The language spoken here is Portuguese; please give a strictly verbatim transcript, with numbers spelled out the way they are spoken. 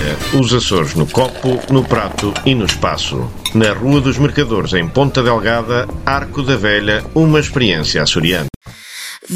Velha, os Açores no copo, no prato e no espaço. Na Rua dos Mercadores, em Ponta Delgada, Arco da Velha, uma experiência açoriana.